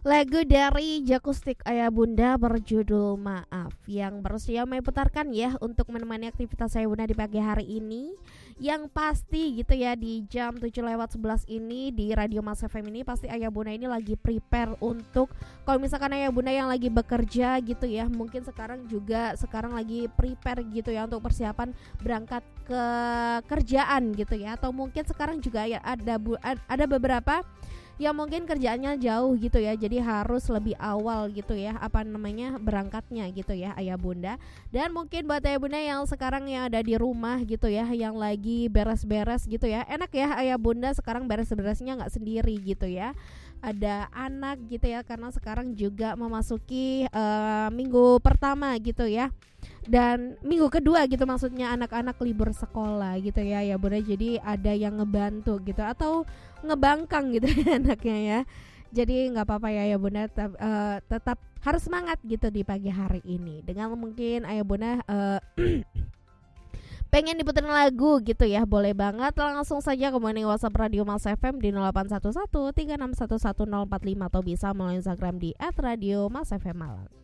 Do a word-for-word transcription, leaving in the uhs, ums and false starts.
Lagu dari Jakustik Ayah Bunda berjudul Maaf yang barusan saya putarkan ya untuk menemani aktivitas saya Bunda di pagi hari ini. Yang pasti gitu ya di jam tujuh lewat sebelas ini di Radio Mas F M ini pasti Ayah Bunda ini lagi prepare untuk kalau misalkan Ayah Bunda yang lagi bekerja gitu ya, mungkin sekarang juga sekarang lagi prepare gitu ya untuk persiapan berangkat ke kerjaan gitu ya, atau mungkin sekarang juga ya ada ada beberapa yang mungkin kerjaannya jauh gitu ya, jadi harus lebih awal gitu ya apa namanya berangkatnya gitu ya Ayah Bunda. Dan mungkin buat Ayah Bunda yang sekarang yang ada di rumah gitu ya, yang lagi beres-beres gitu ya, enak ya Ayah Bunda sekarang beres-beresnya nggak sendiri gitu ya, ada anak gitu ya, karena sekarang juga memasuki uh, minggu pertama gitu ya, dan minggu kedua gitu maksudnya anak-anak libur sekolah gitu ya ya Bunda. Jadi ada yang ngebantu gitu atau ngebangkang gitu ya anaknya ya. Jadi nggak apa-apa ya ya Bunda, tetap, uh, tetap harus semangat gitu di pagi hari ini. Dengan mungkin Ayah Bunda uh, pengen diputerin lagu gitu ya, boleh banget langsung saja ke WhatsApp Radio Mas F M di nol delapan satu satu tiga enam satu satu nol empat lima atau bisa melalui Instagram di et radio mas f m malang.